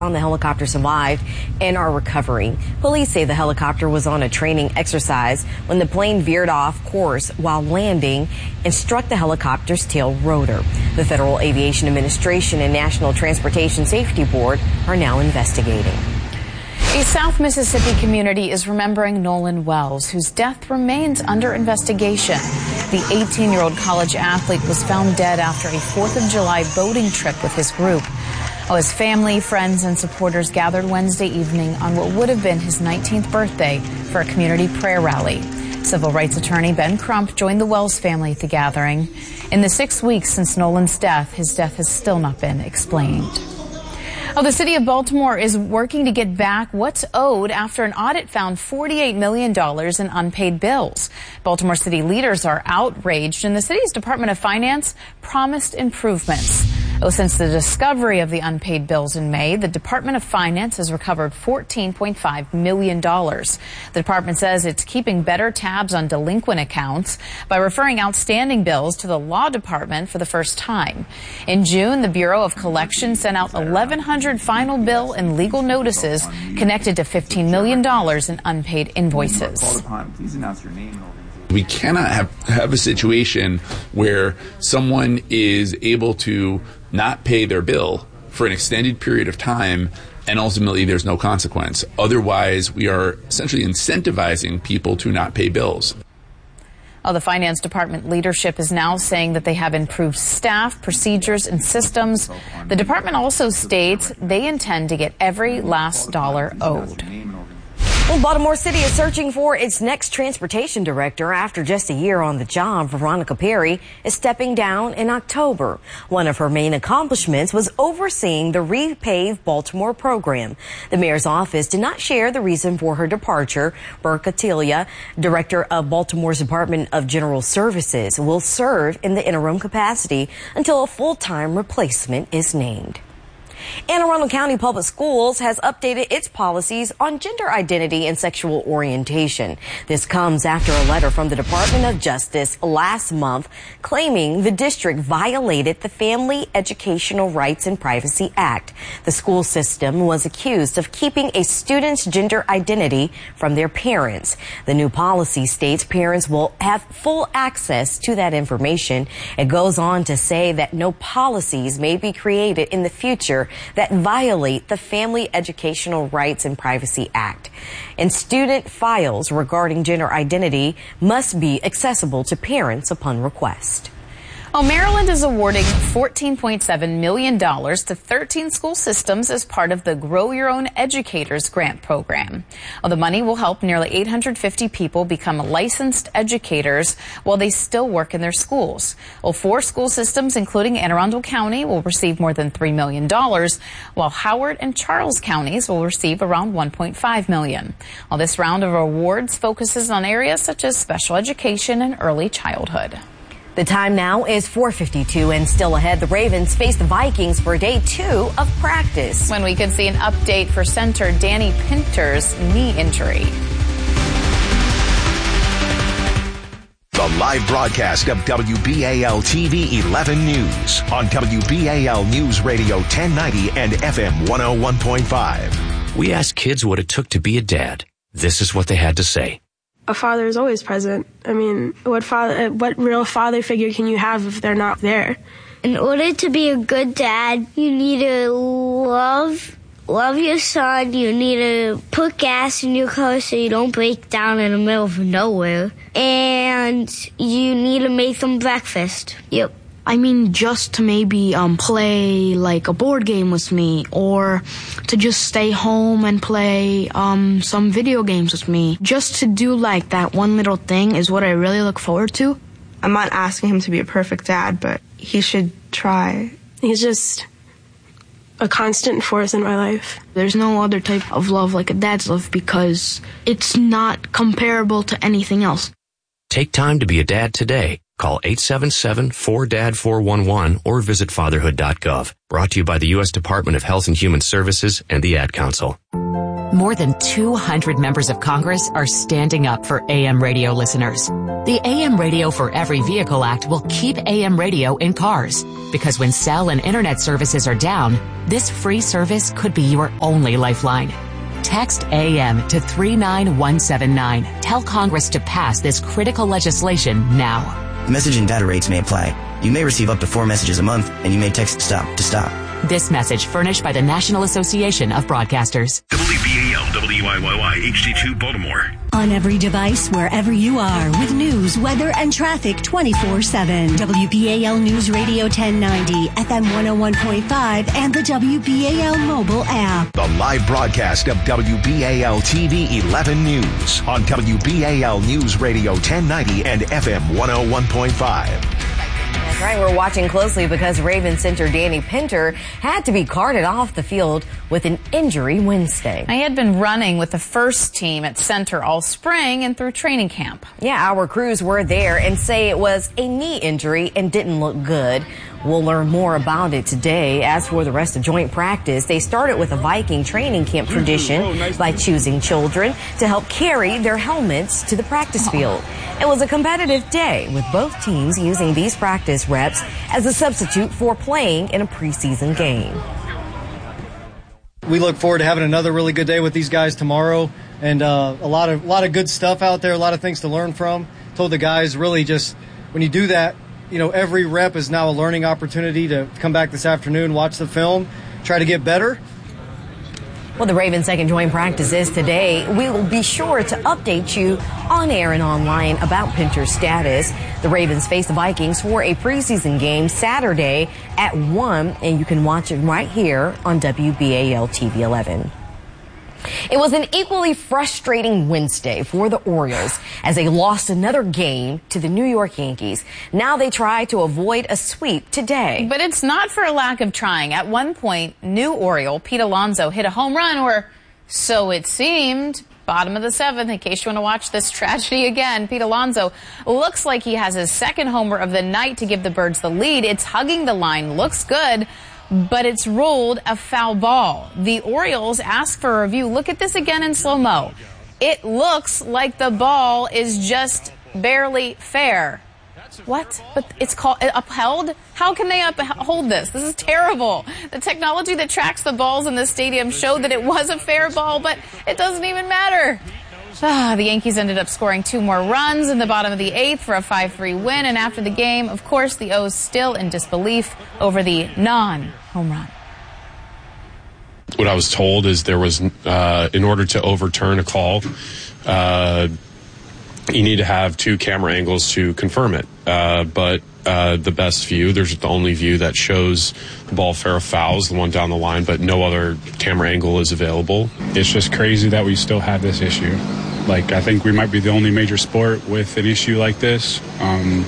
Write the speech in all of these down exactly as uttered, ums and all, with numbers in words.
on the helicopter survived and are recovering. Police say the helicopter was on a training exercise when the plane veered off course while landing and struck the helicopter's tail rotor. The Federal Aviation Administration and National Transportation Safety Board are now investigating. A South Mississippi community is remembering Nolan Wells, whose death remains under investigation. The eighteen-year-old college athlete was found dead after a fourth of July boating trip with his group. Oh, his family, friends, and supporters gathered Wednesday evening on what would have been his nineteenth birthday for a community prayer rally. Civil rights attorney Ben Crump joined the Wells family at the gathering. In the six weeks since Nolan's death, his death has still not been explained. Oh, the city of Baltimore is working to get back what's owed after an audit found forty-eight million dollars in unpaid bills. Baltimore city leaders are outraged, and the city's Department of Finance promised improvements. Oh, since the discovery of the unpaid bills in May, the Department of Finance has recovered fourteen point five million dollars. The department says it's keeping better tabs on delinquent accounts by referring outstanding bills to the law department for the first time. In June, the Bureau of Collections sent out eleven hundred final bill and legal notices connected to fifteen million dollars in unpaid invoices. We cannot have, have a situation where someone is able to not pay their bill for an extended period of time and ultimately there's no consequence. Otherwise, we are essentially incentivizing people to not pay bills. Well, the finance department leadership is now saying that they have improved staff, procedures, and systems. The department also states they intend to get every last dollar owed. Well, Baltimore City is searching for its next transportation director after just a year on the job. Veronica Perry is stepping down in October. One of her main accomplishments was overseeing the Repave Baltimore program. The mayor's office did not share the reason for her departure. Burke Attilia, director of Baltimore's Department of General Services, will serve in the interim capacity until a full-time replacement is named. Anne Arundel County Public Schools has updated its policies on gender identity and sexual orientation. This comes after a letter from the Department of Justice last month claiming the district violated the Family Educational Rights and Privacy Act. The school system was accused of keeping a student's gender identity from their parents. The new policy states parents will have full access to that information. It goes on to say that no policies may be created in the future that violate the Family Educational Rights and Privacy Act. And student files regarding gender identity must be accessible to parents upon request. Oh, Maryland is awarding fourteen point seven million dollars to thirteen school systems as part of the Grow Your Own Educators grant program. Well, the money will help nearly eight hundred fifty people become licensed educators while they still work in their schools. Well, four school systems, including Anne Arundel County, will receive more than three million dollars, while Howard and Charles counties will receive around one point five million dollars. Well, this round of awards focuses on areas such as special education and early childhood. The time now is four fifty-two, and still ahead, the Ravens face the Vikings for day two of practice. When we could see an update for center Danny Pinter's knee injury. The live broadcast of W B A L T V eleven News on W B A L News Radio ten ninety and F M one oh one point five. We asked kids what it took to be a dad. This is what they had to say. A father is always present. I mean, what father, what real father figure can you have if they're not there? In order to be a good dad, you need to love, love your son. You need to put gas in your car so you don't break down in the middle of nowhere. And you need to make them breakfast. Yep. I mean, just to maybe um, play like a board game with me, or to just stay home and play um, some video games with me. Just to do like that one little thing is what I really look forward to. I'm not asking him to be a perfect dad, but he should try. He's just a constant force in my life. There's no other type of love like a dad's love because it's not comparable to anything else. Take time to be a dad today. Call eight seven seven, four D A D, four one one or visit fatherhood dot gov. Brought to you by the U S Department of Health and Human Services and the Ad Council. More than two hundred members of Congress are standing up for A M radio listeners. The A M Radio for Every Vehicle Act will keep A M radio in cars, because when cell and internet services are down, this free service could be your only lifeline. Text A M to three nine one seven nine. Tell Congress to pass this critical legislation now. Message and data rates may apply. You may receive up to four messages a month, and you may text STOP to stop. This message furnished by the National Association of Broadcasters. W B A L W I Y Y H D two Baltimore. On every device, wherever you are, with news, weather, and traffic twenty-four seven. W B A L News Radio ten ninety, F M one oh one point five, and the W B A L mobile app. The live broadcast of W B A L T V eleven News on W B A L News Radio ten ninety and F M one oh one point five. That's right. We're watching closely because Ravens center Danny Pinter had to be carted off the field with an injury Wednesday. He had been running with the first team at center all spring and through training camp. Yeah, our crews were there and say it was a knee injury and didn't look good. We'll learn more about it today. As for the rest of joint practice, they started with a Viking training camp tradition by choosing children to help carry their helmets to the practice field. It was a competitive day with both teams using these practice reps as a substitute for playing in a preseason game. We look forward to having another really good day with these guys tomorrow, and uh, a lot of a lot of good stuff out there, a lot of things to learn from. Told the guys, really just when you do that, you know, every rep is now a learning opportunity to come back this afternoon, watch the film, try to get better. Well, the Ravens' second joint practice is today. We will be sure to update you on air and online about Pinter's status. The Ravens face the Vikings for a preseason game Saturday at one, and you can watch it right here on W B A L T V eleven. It was an equally frustrating Wednesday for the Orioles as they lost another game to the New York Yankees. Now they try to avoid a sweep today. But it's not for a lack of trying. At one point, new Oriole Pete Alonso hit a home run, or so it seemed. Bottom of the seventh, in case you want to watch this tragedy again, Pete Alonso looks like he has his second homer of the night to give the Birds the lead. It's hugging the line, looks good, but it's ruled a foul ball. The Orioles ask for a review. Look at this again in slow-mo. It looks like the ball is just barely fair. What? But it's called upheld? How can they uphold this? This is terrible. The technology that tracks the balls in this stadium showed that it was a fair ball, but it doesn't even matter. Ah, the Yankees ended up scoring two more runs in the bottom of the eighth for a five three win, and after the game, of course, the O's still in disbelief over the non-home run. What I was told is there was, uh, in order to overturn a call, uh, you need to have two camera angles to confirm it. Uh, but uh, the best view, there's the only view that shows the ball fair or foul is the one down the line, but no other camera angle is available. It's just crazy that we still have this issue. Like, I think we might be the only major sport with an issue like this. Um,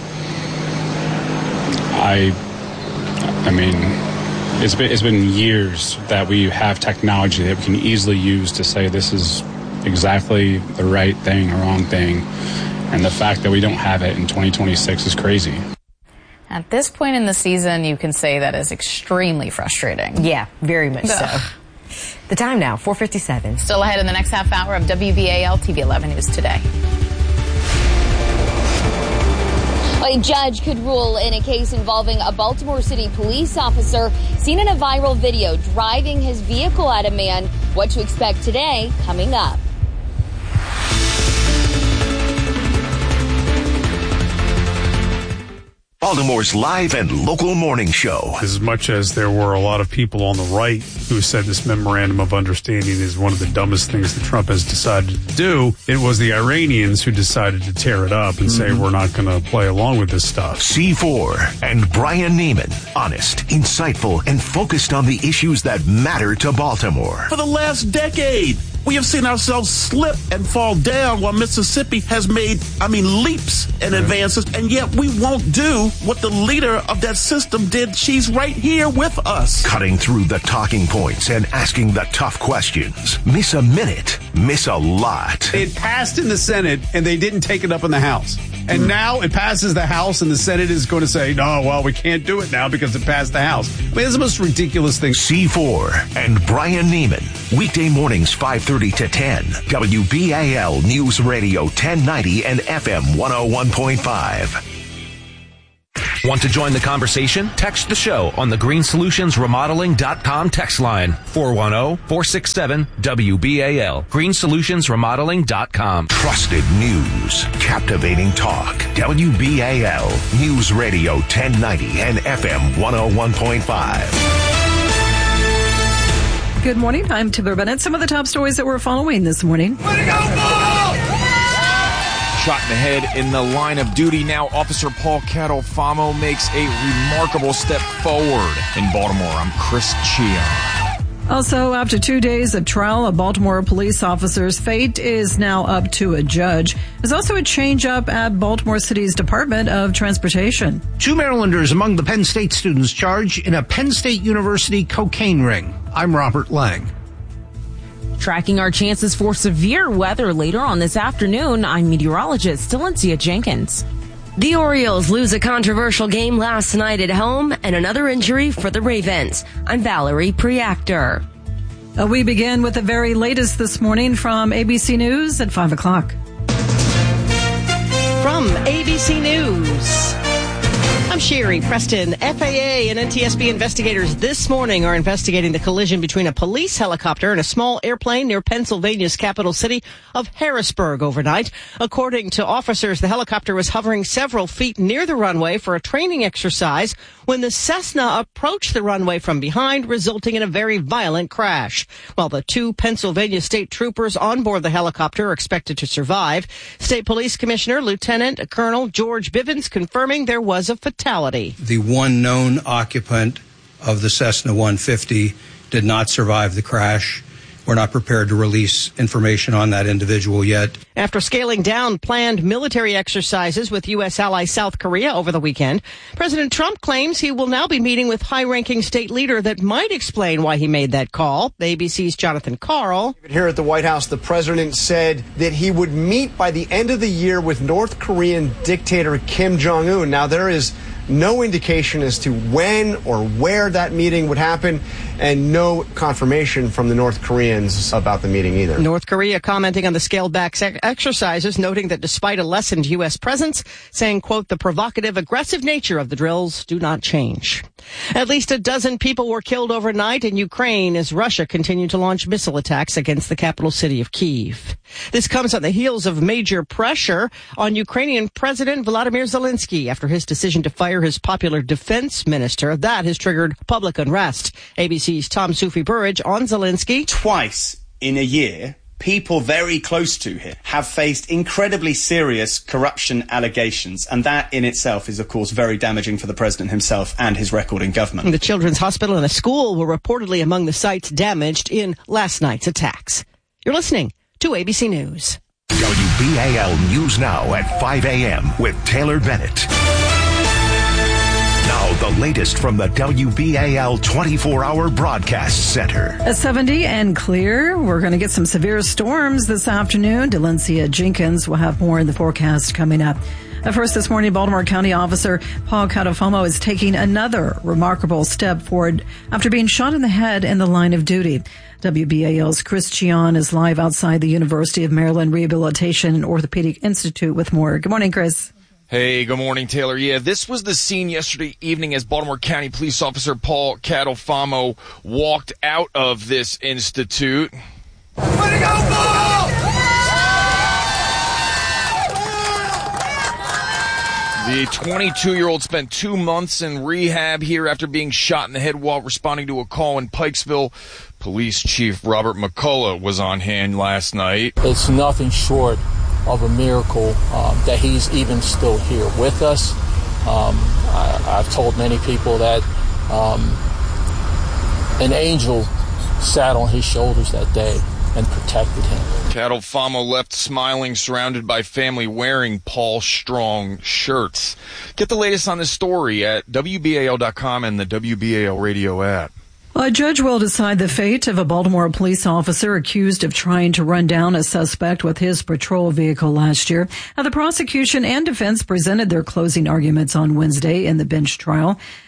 I, I mean, it's been, it's been years that we have technology that we can easily use to say this is exactly the right thing or wrong thing. And the fact that we don't have it in twenty twenty-six is crazy. At this point in the season, you can say that is extremely frustrating. Yeah, very much Ugh. so. The time now, four fifty-seven. Still ahead in the next half hour of W B A L T V eleven News Today. A judge could rule in a case involving a Baltimore City police officer seen in a viral video driving his vehicle at a man. What to expect today, coming up. Baltimore's live and local morning show. As much as there were a lot of people on the right who said this memorandum of understanding is one of the dumbest things that Trump has decided to do, it was the Iranians who decided to tear it up and mm-hmm. say we're not going to play along with this stuff. C four and Brian Neiman. Honest, insightful, and focused on the issues that matter to Baltimore. For the last decade, we have seen ourselves slip and fall down while Mississippi has made, I mean, leaps and advances, and yet we won't do what the leader of that system did. She's right here with us. Cutting through the talking points and asking the tough questions. Miss a minute, miss a lot. It passed in the Senate, and they didn't take it up in the House. And mm. now it passes the House, and the Senate is going to say, no, well, we can't do it now because it passed the House. I mean, it's the most ridiculous thing. C four and Brian Neiman. Weekday mornings five thirty to ten. W B A L News Radio ten ninety and F M one oh one point five. Want to join the conversation? Text the show on the green solutions remodeling dot com text line four one zero, four six seven, W B A L. green solutions remodeling dot com. Trusted news. Captivating talk. W B A L News Radio ten ninety and F M one oh one point five. Good morning. I'm Timber Bennett. Some of the top stories that we're following this morning. Way to go, Paul! Shot in the head in the line of duty. Now Officer Paul Catalfamo makes a remarkable step forward in Baltimore. I'm Chris Chia. Also, after two days of trial, a Baltimore police officer's fate is now up to a judge. There's also a change-up at Baltimore City's Department of Transportation. Two Marylanders among the Penn State students charged in a Penn State University cocaine ring. I'm Robert Lang. Tracking our chances for severe weather later on this afternoon, I'm meteorologist Delencia Jenkins. The Orioles lose a controversial game last night at home and another injury for the Ravens. I'm Valerie Preactor. Uh, we begin with the very latest this morning from A B C News at five o'clock. From A B C News, I'm Sherry Preston. F A A and N T S B investigators this morning are investigating the collision between a police helicopter and a small airplane near Pennsylvania's capital city of Harrisburg overnight. According to officers, the helicopter was hovering several feet near the runway for a training exercise when the Cessna approached the runway from behind, resulting in a very violent crash. While the two Pennsylvania state troopers on board the helicopter are expected to survive, State Police Commissioner Lieutenant Colonel George Bivens confirming there was a fatality. The one known occupant of the Cessna one fifty did not survive the crash. We're not prepared to release information on that individual yet. After scaling down planned military exercises with U S ally South Korea over the weekend, President Trump claims he will now be meeting with high-ranking state leader that might explain why he made that call. A B C's Jonathan Karl. Here at the White House, the president said that he would meet by the end of the year with North Korean dictator Kim Jong-un. Now, there is no indication as to when or where that meeting would happen, and no confirmation from the North Koreans about the meeting either. North Korea commenting on the scaled-back exercises, noting that despite a lessened U S presence, saying, quote, the provocative, aggressive nature of the drills do not change. At least a dozen people were killed overnight in Ukraine as Russia continued to launch missile attacks against the capital city of Kyiv. This comes on the heels of major pressure on Ukrainian President Volodymyr Zelensky after his decision to fire his popular defense minister. That has triggered public unrest. A B C's Tom Sufi Burridge on Zelensky. Twice in a year, people very close to him have faced incredibly serious corruption allegations, and that in itself is, of course, very damaging for the president himself and his record in government. The children's hospital and a school were reportedly among the sites damaged in last night's attacks. You're listening to A B C News. W B A L News Now at five a.m. with Taylor Bennett. Now, the latest from the W B A L twenty-four hour Broadcast Center. At seventy and clear. We're going to get some severe storms this afternoon. Delencia Jenkins will have more in the forecast coming up. At first this morning, Baltimore County Officer Paul Catalfamo is taking another remarkable step forward after being shot in the head in the line of duty. W B A L's Chris Chion is live outside the University of Maryland Rehabilitation and Orthopedic Institute with more. Good morning, Chris. Hey, good morning, Taylor. Yeah, this was the scene yesterday evening as Baltimore County Police Officer Paul Catalfamo walked out of this institute. Way to go, Paul! The twenty-two-year-old spent two months in rehab here after being shot in the head while responding to a call in Pikesville. Police Chief Robert McCullough was on hand last night. It's nothing short of a miracle um, that he's even still here with us. Um, I, I've told many people that um, an angel sat on his shoulders that day and protected him. Catalfamo left smiling, surrounded by family wearing Paul Strong shirts. Get the latest on this story at W B A L dot com and the W B A L radio app. A judge will decide the fate of a Baltimore police officer accused of trying to run down a suspect with his patrol vehicle last year. Now, the prosecution and defense presented their closing arguments on Wednesday in the bench trial.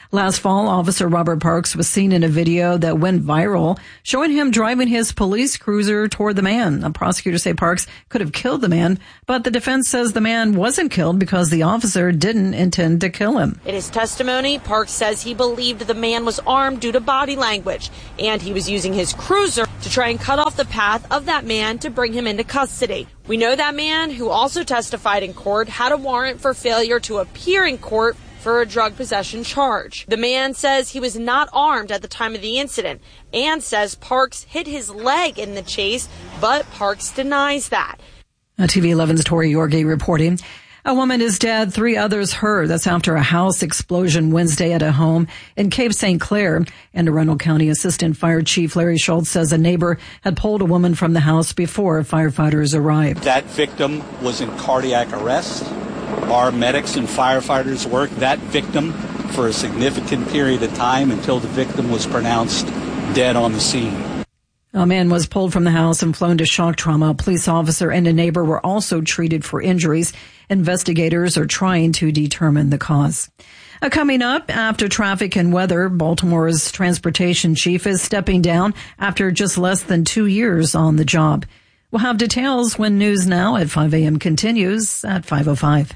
Last fall, Officer Robert Parks was seen in a video that went viral, showing him driving his police cruiser toward the man. A prosecutor say Parks could have killed the man, but the defense says the man wasn't killed because the officer didn't intend to kill him. In his testimony, Parks says he believed the man was armed due to body language, and he was using his cruiser to try and cut off the path of that man to bring him into custody. We know that man, who also testified in court, had a warrant for failure to appear in court for a drug possession charge. The man says he was not armed at the time of the incident and says Parks hit his leg in the chase, but Parks denies that. T V eleven's Tori Yorgi reporting. A woman is dead, three others hurt. That's after a house explosion Wednesday at a home in Cape Saint Clair. Anne Arundel County Assistant Fire Chief Larry Schultz says a neighbor had pulled a woman from the house before firefighters arrived. That victim was in cardiac arrest. Our medics and firefighters worked that victim for a significant period of time until the victim was pronounced dead on the scene. A man was pulled from the house and flown to shock trauma. A police officer and a neighbor were also treated for injuries. Investigators are trying to determine the cause. Uh, coming up after traffic and weather, Baltimore's transportation chief is stepping down after just less than two years on the job. We'll have details when News Now at five a.m. continues at five oh five.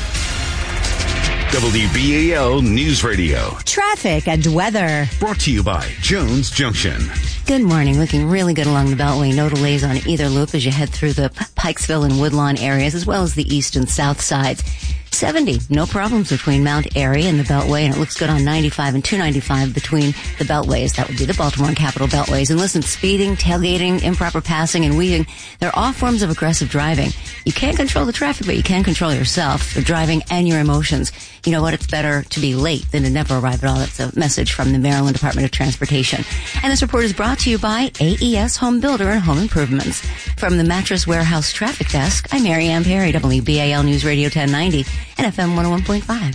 W B A L News Radio. Traffic and weather. Brought to you by Jones Junction. Good morning. Looking really good along the Beltway. No delays on either loop as you head through the Pikesville and Woodlawn areas, as well as the east and south sides. seventy, no problems between Mount Airy and the Beltway, and it looks good on ninety-five and two ninety-five between the Beltways. That would be the Baltimore and Capital Beltways. And listen, speeding, tailgating, improper passing, and weaving, they're all forms of aggressive driving. You can't control the traffic, but you can control yourself, your driving, and your emotions. You know what? It's better to be late than to never arrive at all. That's a message from the Maryland Department of Transportation. And this report is brought to you by A E S Home Builder and Home Improvements. From the Mattress Warehouse Traffic Desk, I'm Mary Ann Perry, W B A L News Radio ten ninety and F M one oh one point five.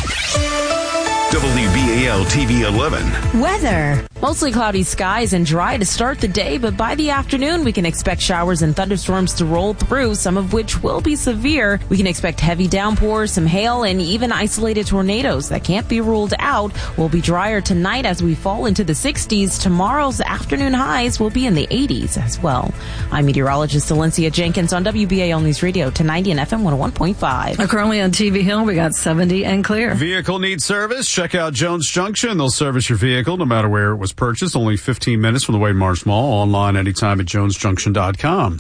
W B A L T V eleven. Weather. Mostly cloudy skies and dry to start the day, but by the afternoon we can expect showers and thunderstorms to roll through, some of which will be severe. We can expect heavy downpours, some hail, and even isolated tornadoes that can't be ruled out. Will be drier tonight as we fall into the sixties. Tomorrow's afternoon highs will be in the eighties as well. I'm meteorologist Valencia Jenkins on W B A L News Radio ten ninety and F M one oh one point five. Currently on T V Hill, we got seventy and clear. Vehicle needs service? Check out Jones Junction. They'll service your vehicle no matter where it was purchased. Only fifteen minutes from the Wade Marsh Mall. Online anytime at jones junction dot com.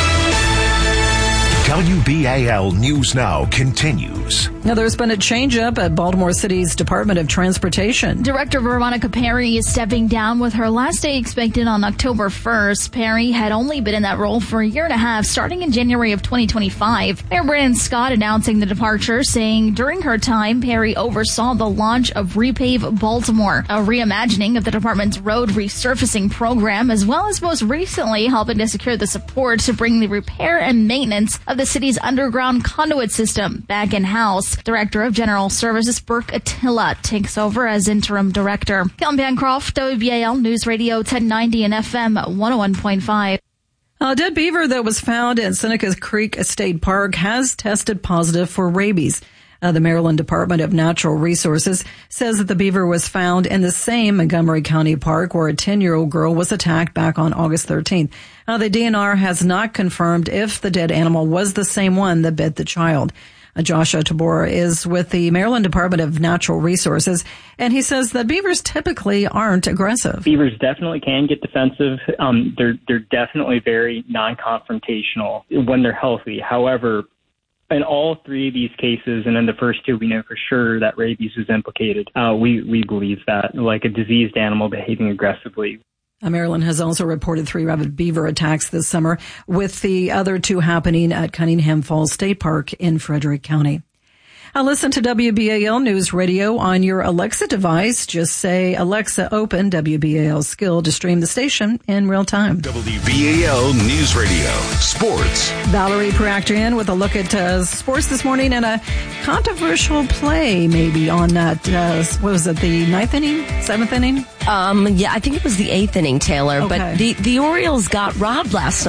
W B A L News Now continues. Now, there's been a change-up at Baltimore City's Department of Transportation. Director Veronica Perry is stepping down with her last day expected on October first. Perry had only been in that role for a year and a half, starting in January of twenty twenty-five. Mayor Brandon Scott announcing the departure, saying during her time, Perry oversaw the launch of Repave Baltimore, a reimagining of the department's road resurfacing program, as well as most recently helping to secure the support to bring the repair and maintenance of the city's underground conduit system back in-house. Director of General Services Burke Attila takes over as interim director. Kellen Bancroft, W B A L News Radio ten ninety and F M one oh one point five. A dead beaver that was found in Seneca Creek State Park has tested positive for rabies. Uh, the Maryland Department of Natural Resources says that the beaver was found in the same Montgomery County park where a ten-year-old girl was attacked back on August thirteenth. Now, the D N R has not confirmed if the dead animal was the same one that bit the child. Uh, Joshua Tabor is with the Maryland Department of Natural Resources, and he says that beavers typically aren't aggressive. Beavers definitely can get defensive. Um, they're they're definitely very non-confrontational when they're healthy. However, in all three of these cases, and in the first two, we know for sure that rabies is implicated. Uh, we, we believe that, like a diseased animal behaving aggressively. Maryland has also reported three rabid beaver attacks this summer, with the other two happening at Cunningham Falls State Park in Frederick County. Now listen to W B A L News Radio on your Alexa device. Just say, Alexa, open W B A L Skill to stream the station in real time. W B A L News Radio Sports. Valerie Peraktrian with a look at uh, sports this morning and a controversial play maybe on that, uh, what was it, the ninth inning, seventh inning? Um, yeah, I think it was the eighth inning, Taylor. Okay. But the, the Orioles got robbed last night.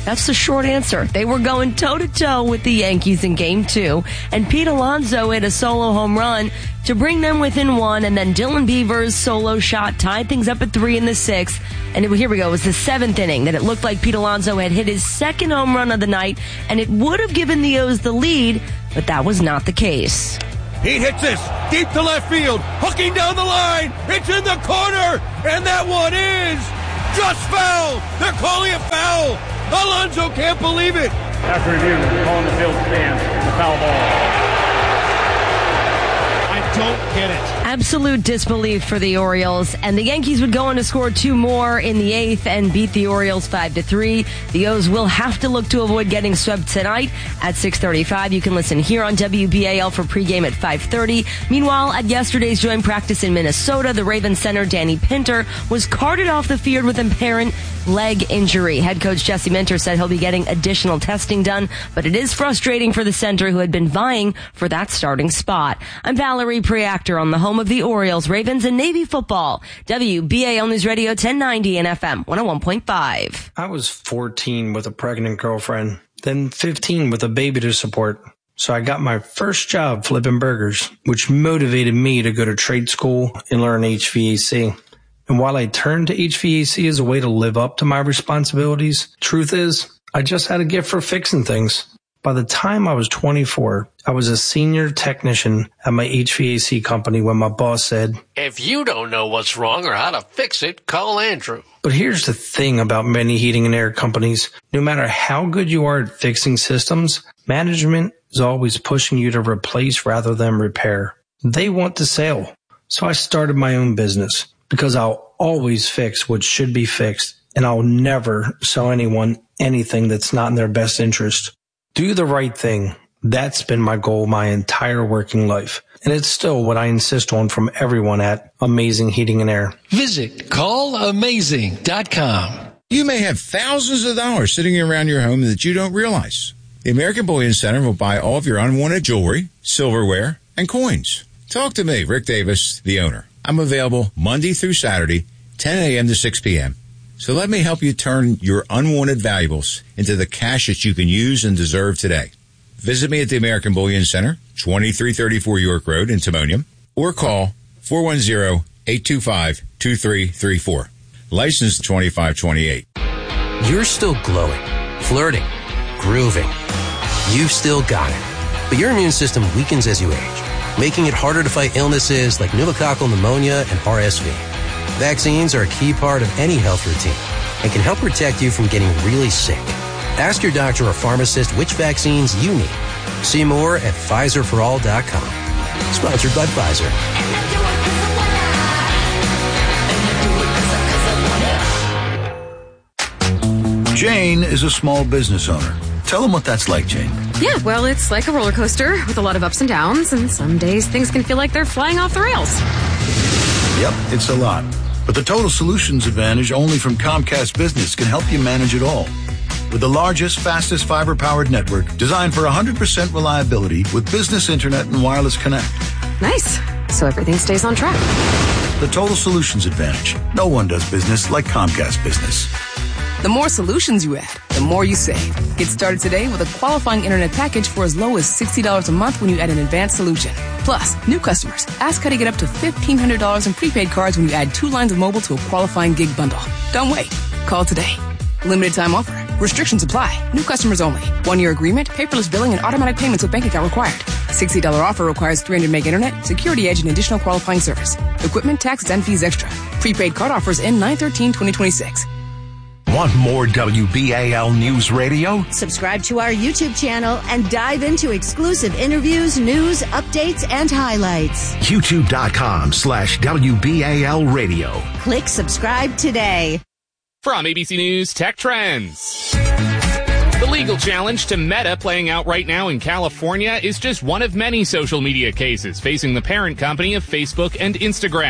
That's the short answer. They were going toe-to-toe with the Yankees in game two, and Pete Alonso hit a solo home run to bring them within one, and then Dylan Beavers' solo shot tied things up at three in the sixth. And it, here we go. It was the seventh inning that it looked like Pete Alonso had hit his second home run of the night, and it would have given the O's the lead, but that was not the case. He hits this deep to left field, hooking down the line. It's in the corner, and that one is just foul. They're calling it foul. Alonso can't believe it. After review, calling the field stance, the foul ball. I don't get it. Absolute disbelief for the Orioles, and the Yankees would go on to score two more in the eighth and beat the Orioles five to three. The O's will have to look to avoid getting swept tonight at six thirty-five. You can listen here on W B A L for pregame at five thirty. Meanwhile, at yesterday's joint practice in Minnesota, the Ravens center Danny Pinter was carted off the field with apparent leg injury. Head coach Jesse Minter said he'll be getting additional testing done, but it is frustrating for the center who had been vying for that starting spot. I'm Valerie Preactor on the home of the Orioles, Ravens, and Navy football. W B A L News Radio ten ninety and F M one oh one point five. I was fourteen with a pregnant girlfriend, then fifteen with a baby to support. So I got my first job flipping burgers, which motivated me to go to trade school and learn H V A C. And while I turned to H V A C as a way to live up to my responsibilities, truth is, I just had a gift for fixing things. By the time I was twenty-four, I was a senior technician at my H V A C company when my boss said, "If you don't know what's wrong or how to fix it, call Andrew." But here's the thing about many heating and air companies. No matter how good you are at fixing systems, management is always pushing you to replace rather than repair. They want the sale. So I started my own business because I'll always fix what should be fixed, and I'll never sell anyone anything that's not in their best interest. Do the right thing. That's been my goal my entire working life. And it's still what I insist on from everyone at Amazing Heating and Air. Visit call amazing dot com. You may have thousands of dollars sitting around your home that you don't realize. The American Bullion Center will buy all of your unwanted jewelry, silverware, and coins. Talk to me, Rick Davis, the owner. I'm available Monday through Saturday, ten a.m. to six p.m. So let me help you turn your unwanted valuables into the cash that you can use and deserve today. Visit me at the American Bullion Center, twenty-three thirty-four York Road in Timonium, or call four one zero, eight two five, two three three four. License twenty-five twenty-eight. You're still glowing, flirting, grooving. You've still got it. But your immune system weakens as you age, making it harder to fight illnesses like pneumococcal pneumonia and R S V. Vaccines are a key part of any health routine and can help protect you from getting really sick. Ask your doctor or pharmacist which vaccines you need. See more at Pfizer for all dot com. Sponsored by Pfizer. Jane is a small business owner. Tell them what that's like, Jane. Yeah, well, it's like a roller coaster with a lot of ups and downs, and some days things can feel like they're flying off the rails. Yep, it's a lot. But the Total Solutions Advantage only from Comcast Business can help you manage it all. With the largest, fastest fiber-powered network designed for one hundred percent reliability with business internet and wireless connect. Nice. So everything stays on track. The Total Solutions Advantage. No one does business like Comcast Business. The more solutions you add, the more you save. Get started today with a qualifying internet package for as low as sixty dollars a month when you add an advanced solution. Plus, new customers, ask how to get up to fifteen hundred dollars in prepaid cards when you add two lines of mobile to a qualifying gig bundle. Don't wait. Call today. Limited time offer. Restrictions apply. New customers only. One-year agreement, paperless billing, and automatic payments with bank account required. sixty dollars offer requires three hundred meg internet, security edge, and additional qualifying service. Equipment, taxes, and fees extra. Prepaid card offers end nine thirteen twenty twenty-six. Want more W B A L News Radio? Subscribe to our YouTube channel and dive into exclusive interviews, news, updates, and highlights. YouTube.com slash WBAL Radio. Click subscribe today. From A B C News Tech Trends. The legal challenge to Meta playing out right now in California is just one of many social media cases facing the parent company of Facebook and Instagram.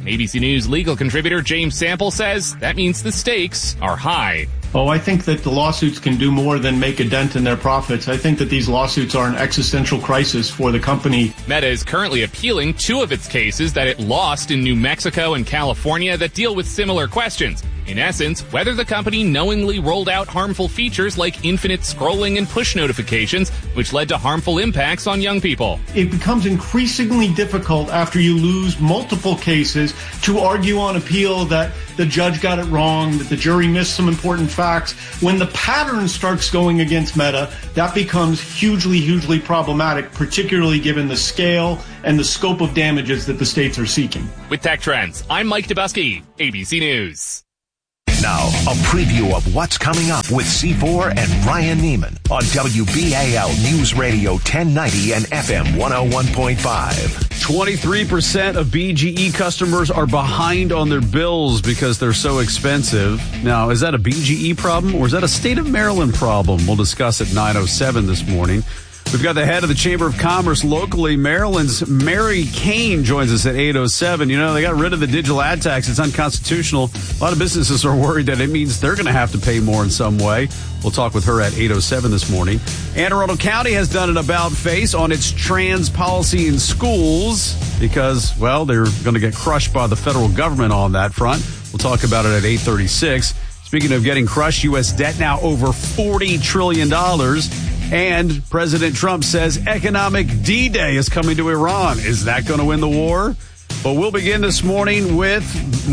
A B C News legal contributor James Sample says that means the stakes are high. Oh, I think that the lawsuits can do more than make a dent in their profits. I think that these lawsuits are an existential crisis for the company. Meta is currently appealing two of its cases that it lost in New Mexico and California that deal with similar questions. In essence, whether the company knowingly rolled out harmful features like infinite scrolling and push notifications, which led to harmful impacts on young people. It becomes increasingly difficult after you lose multiple cases to argue on appeal that the judge got it wrong, that the jury missed some important facts. When the pattern starts going against Meta, that becomes hugely, hugely problematic, particularly given the scale and the scope of damages that the states are seeking. With Tech Trends, I'm Mike Dubusky, A B C News. Now, a preview of what's coming up with C four and Brian Neiman on W B A L News Radio ten ninety and F M one oh one point five. twenty-three percent of B G E customers are behind on their bills because they're so expensive. Now, is that a B G E problem or is that a state of Maryland problem? We'll discuss at nine oh seven this morning. We've got the head of the Chamber of Commerce locally, Maryland's Mary Kane, joins us at eight oh seven. You know, they got rid of the digital ad tax. It's unconstitutional. A lot of businesses are worried that it means they're going to have to pay more in some way. We'll talk with her at eight oh seven this morning. Anne Arundel County has done an about-face on its trans policy in schools because, well, they're going to get crushed by the federal government on that front. We'll talk about it at eight thirty-six. Speaking of getting crushed, U S debt now over forty trillion dollars. And President Trump says economic D-Day is coming to Iran. Is that going to win the war? But we'll begin this morning with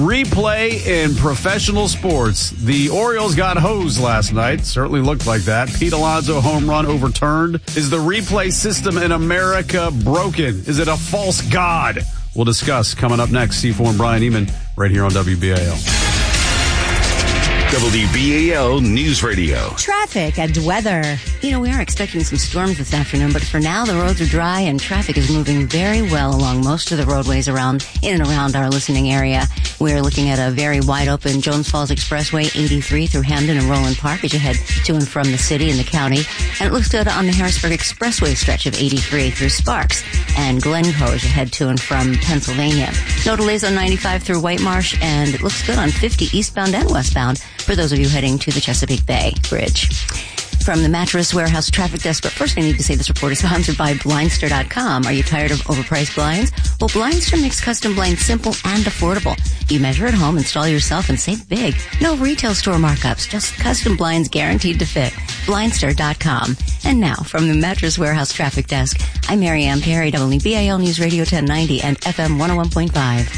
replay in professional sports. The Orioles got hosed last night. Certainly looked like that. Pete Alonso home run overturned. Is the replay system in America broken? Is it a false god? We'll discuss coming up next. C four and Brian Neiman right here on W B A L. W B A L News Radio. Traffic and weather. You know, we are expecting some storms this afternoon, but for now the roads are dry and traffic is moving very well along most of the roadways around, in and around our listening area. We're looking at a very wide open Jones Falls Expressway, eighty-three through Hamden and Roland Park as you head to and from the city and the county. And it looks good on the Harrisburg Expressway stretch of eighty-three through Sparks and Glencoe as you head to and from Pennsylvania. No delays on ninety-five through White Marsh, and it looks good on fifty eastbound and westbound for those of you heading to the Chesapeake Bay Bridge. From the Mattress Warehouse Traffic Desk, but first I need to say this report is sponsored by Blindster dot com. Are you tired of overpriced blinds? Well, Blindster makes custom blinds simple and affordable. You measure at home, install yourself, and save big. No retail store markups, just custom blinds guaranteed to fit. Blindster dot com. And now, from the Mattress Warehouse Traffic Desk, I'm Mary Ann Perry, W B A L News Radio ten ninety and F M one oh one point five.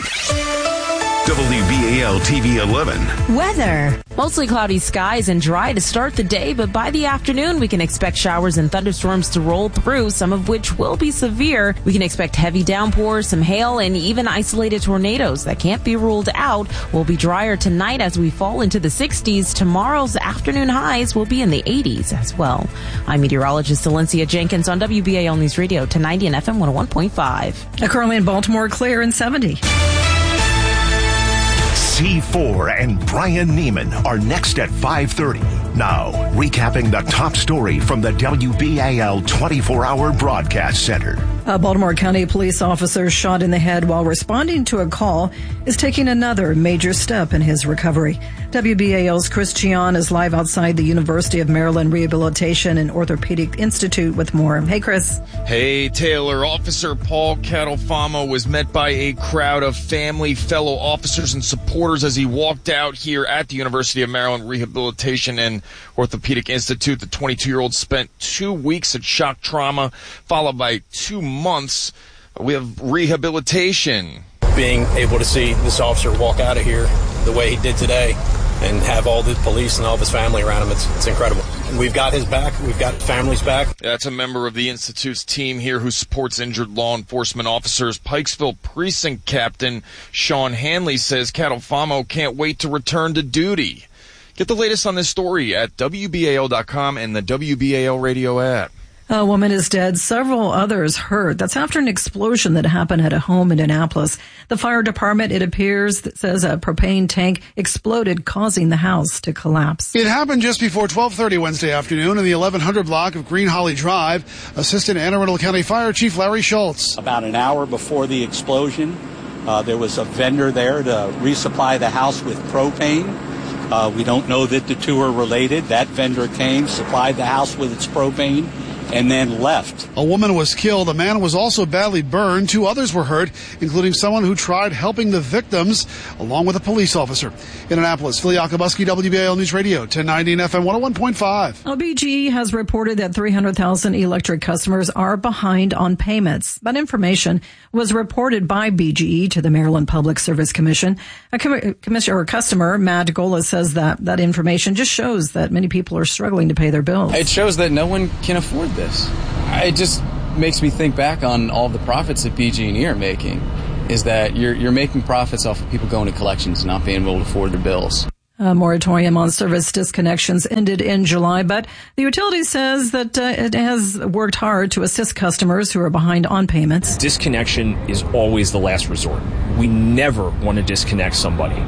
W B A L T V eleven. Weather. Mostly cloudy skies and dry to start the day, but by the afternoon we can expect showers and thunderstorms to roll through, some of which will be severe. We can expect heavy downpours, some hail, and even isolated tornadoes that can't be ruled out. Will be drier tonight as we fall into the sixties. Tomorrow's afternoon highs will be in the eighties as well. I'm meteorologist Valencia Jenkins on W B A L News Radio ten ninety and F M one oh one point five. Currently in Baltimore, clear and seventy. C four and Brian Neiman are next at five thirty. Now, recapping the top story from the W B A L twenty-four hour broadcast center. A Baltimore County police officer shot in the head while responding to a call is taking another major step in his recovery. W B A L's Chris Chion is live outside the University of Maryland Rehabilitation and Orthopedic Institute with more. Hey, Chris. Hey, Taylor. Officer Paul Catalfamo was met by a crowd of family, fellow officers, and supporters as he walked out here at the University of Maryland Rehabilitation and Orthopedic Institute. The twenty-two-year-old spent two weeks at shock trauma, followed by two months with rehabilitation. Being able to see this officer walk out of here the way he did today and have all the police and all of his family around him, it's, it's incredible. We've got his back. We've got family's back. That's a member of the Institute's team here who supports injured law enforcement officers. Pikesville Precinct Captain Sean Hanley says Catalfamo can't wait to return to duty. Get the latest on this story at W B A L dot com and the W B A L radio app. A woman is dead, several others hurt. That's after an explosion that happened at a home in Annapolis. The fire department, it appears, says a propane tank exploded, causing the house to collapse. It happened just before twelve thirty Wednesday afternoon in the eleven hundred block of Green Holly Drive. Assistant Anne Arundel County Fire Chief Larry Schultz. About an hour before the explosion, Uh, there was a vendor there to resupply the house with propane. Uh, we don't know that the two are related. That vendor came, supplied the house with its propane, and then left. A woman was killed. A man was also badly burned. Two others were hurt, including someone who tried helping the victims, along with a police officer. In Annapolis, Phil Yakubuski, W B A L News Radio, ten ninety and F M one oh one point five. Well, B G E has reported that three hundred thousand electric customers are behind on payments. That information was reported by B G E to the Maryland Public Service Commission. A com- commissioner or customer, Matt Gola, says that that information just shows that many people are struggling to pay their bills. It shows that no one can afford this. It just makes me think back on all the profits that B G and E are making, is that you're you're making profits off of people going to collections and not being able to afford their bills. A moratorium on service disconnections ended in July, but the utility says that uh, it has worked hard to assist customers who are behind on payments. Disconnection is always the last resort. We never want to disconnect somebody.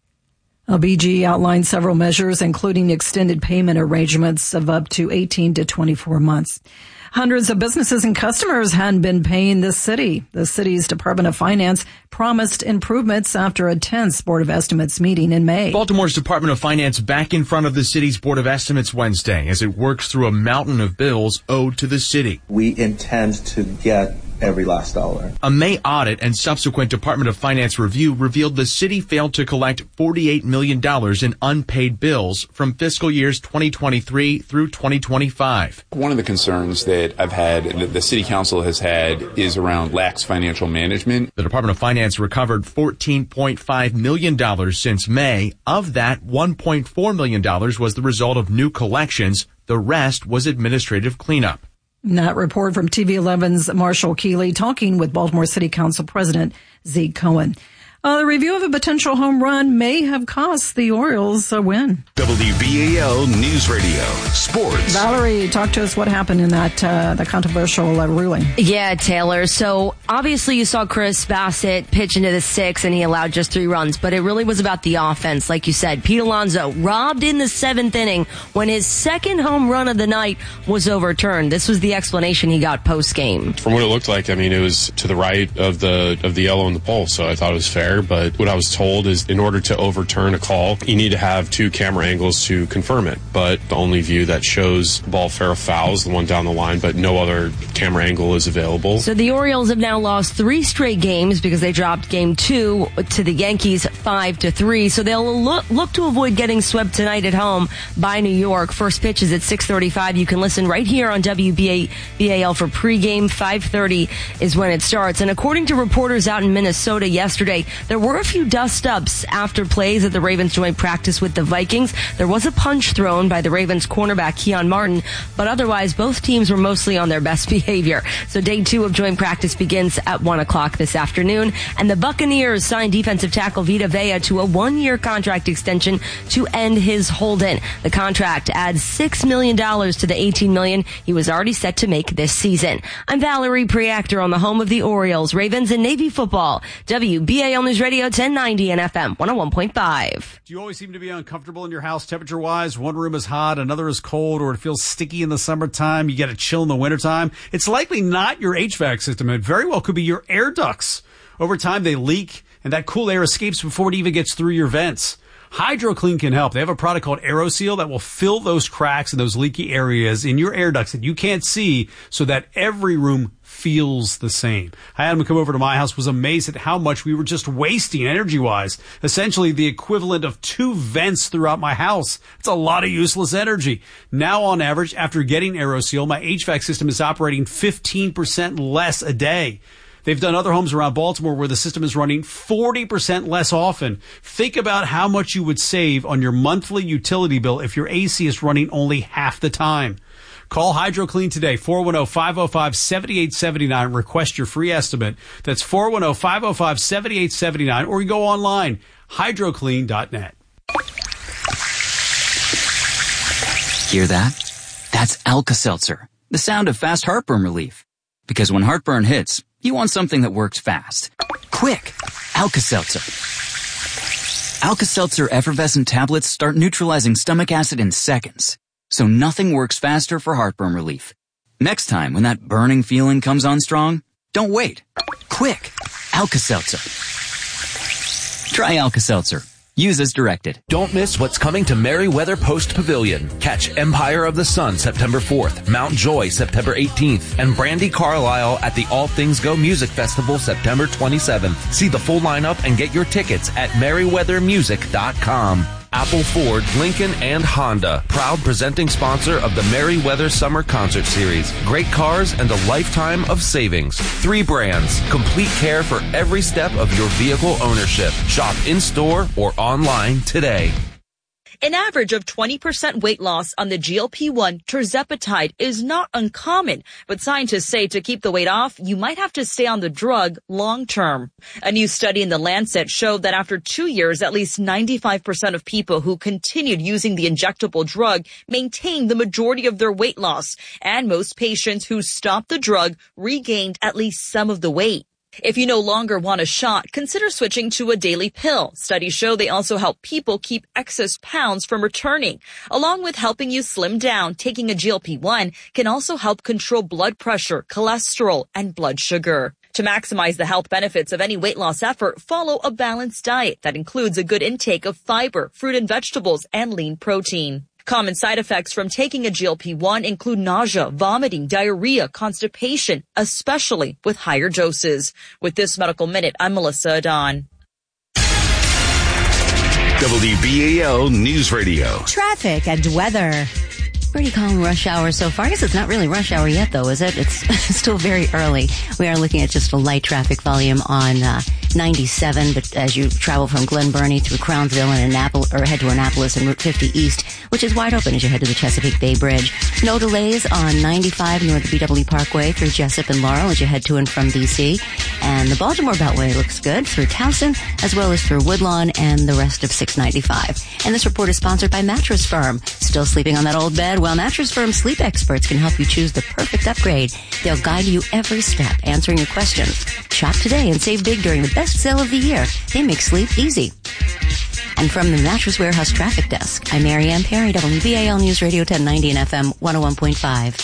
A B G outlined several measures, including extended payment arrangements of up to eighteen to twenty-four months. Hundreds of businesses and customers hadn't been paying the city. The city's Department of Finance promised improvements after a tense Board of Estimates meeting in May. Baltimore's Department of Finance back in front of the city's Board of Estimates Wednesday as it works through a mountain of bills owed to the city. We intend to get every last dollar. A May audit and subsequent Department of Finance review revealed the city failed to collect forty-eight million dollars in unpaid bills from fiscal years twenty twenty-three through twenty twenty-five. One of the concerns that I've had, that the city council has had, is around lax financial management. The Department of Finance recovered fourteen point five million dollars since May. Of that, one point four million dollars was the result of new collections. The rest was administrative cleanup. That report from T V eleven's Marshall Keeley talking with Baltimore City Council President Zeke Cohen. Uh, the review of a potential home run may have cost the Orioles a win. W B A L News Radio Sports. Valerie, talk to us what happened in that uh, the controversial uh, ruling. Yeah, Taylor. So obviously you saw Chris Bassett pitch into the sixth and he allowed just three runs, but it really was about the offense. Like you said, Pete Alonso robbed in the seventh inning when his second home run of the night was overturned. This was the explanation he got post game. From what it looked like, I mean, it was to the right of the of the yellow and the pole, so I thought it was fair. But what I was told is in order to overturn a call, you need to have two camera angles to confirm it. But the only view that shows the ball fair or foul is the one down the line, but no other camera angle is available. So the Orioles have now lost three straight games because they dropped game two to the Yankees five to three. So they'll look, look to avoid getting swept tonight at home by New York. First pitch is at six thirty-five. You can listen right here on W B A L for pregame. five thirty is when it starts. And according to reporters out in Minnesota yesterday, there were a few dust-ups after plays at the Ravens joint practice with the Vikings. There was a punch thrown by the Ravens cornerback Keon Martin, but otherwise both teams were mostly on their best behavior. So day two of joint practice begins at one o'clock this afternoon, and the Buccaneers signed defensive tackle Vita Vea to a one-year contract extension to end his hold-in. The contract adds six million dollars to the eighteen million dollars he was already set to make this season. I'm Valerie Preactor on the home of the Orioles, Ravens, and Navy football. W B A L News Radio ten ninety and F M one oh one point five. Do you always seem to be uncomfortable in your house temperature-wise? One room is hot, another is cold, or it feels sticky in the summertime, you get a chill in the wintertime? It's likely not your H V A C system. It very well could be your air ducts. Over time, they leak, and that cool air escapes before it even gets through your vents. HydroClean can help. They have a product called AeroSeal that will fill those cracks and those leaky areas in your air ducts that you can't see so that every room feels the same. I had him come over to my house, was amazed at how much we were just wasting energy-wise. Essentially the equivalent of two vents throughout my house. It's a lot of useless energy. Now, on average, after getting AeroSeal, my H V A C system is operating fifteen percent less a day. They've done other homes around Baltimore where the system is running forty percent less often. Think about how much you would save on your monthly utility bill if your A C is running only half the time. Call HydroClean today, four one zero, five zero five, seven eight seven nine. Request your free estimate. That's four one zero, five zero five, seven eight seven nine. Or you go online, hydroclean dot net. Hear that? That's Alka-Seltzer, the sound of fast heartburn relief. Because when heartburn hits, you want something that works fast. Quick! Alka-Seltzer. Alka-Seltzer effervescent tablets start neutralizing stomach acid in seconds. So nothing works faster for heartburn relief. Next time when that burning feeling comes on strong, don't wait. Quick! Alka-Seltzer. Try Alka-Seltzer. Use as directed. Don't miss what's coming to Merriweather Post Pavilion. Catch Empire of the Sun September fourth, Mount Joy September eighteenth, and Brandy Carlisle at the All Things Go Music Festival September twenty-seventh. See the full lineup and get your tickets at merriweather music dot com. Apple, Ford, Lincoln, and Honda, proud presenting sponsor of the Merriweather Summer Concert Series. Great cars and a lifetime of savings. Three brands, complete care for every step of your vehicle ownership. Shop in-store or online today. An average of twenty percent weight loss on the G L P one tirzepatide is not uncommon, but scientists say to keep the weight off, you might have to stay on the drug long term. A new study in The Lancet showed that after two years, at least ninety-five percent of people who continued using the injectable drug maintained the majority of their weight loss, and most patients who stopped the drug regained at least some of the weight. If you no longer want a shot, consider switching to a daily pill. Studies show they also help people keep excess pounds from returning. Along with helping you slim down, taking a G L P one can also help control blood pressure, cholesterol, and blood sugar. To maximize the health benefits of any weight loss effort, follow a balanced diet that includes a good intake of fiber, fruit and vegetables, and lean protein. Common side effects from taking a G L P one include nausea, vomiting, diarrhea, constipation, especially with higher doses. With this Medical Minute, I'm Melissa Adon. W B A L News Radio. Traffic and weather. Pretty calm rush hour so far. I guess it's not really rush hour yet, though, is it? It's still very early. We are looking at just a light traffic volume on uh, ninety-seven, but as you travel from Glen Burnie through Crownsville and Annapolis, or head to Annapolis and Route fifty East, which is wide open as you head to the Chesapeake Bay Bridge. No delays on ninety-five near the B W Parkway through Jessup and Laurel as you head to and from D C. And the Baltimore Beltway looks good through Towson, as well as through Woodlawn and the rest of six ninety-five. And this report is sponsored by Mattress Firm. Still sleeping on that old bed? Well, Mattress Firm sleep experts can help you choose the perfect upgrade. They'll guide you every step, answering your questions. Shop today and save big during the best sale of the year. They make sleep easy. And from the Mattress Warehouse Traffic Desk, I'm Mary Ann Perry, W B A L News Radio ten ninety and F M one oh one point five.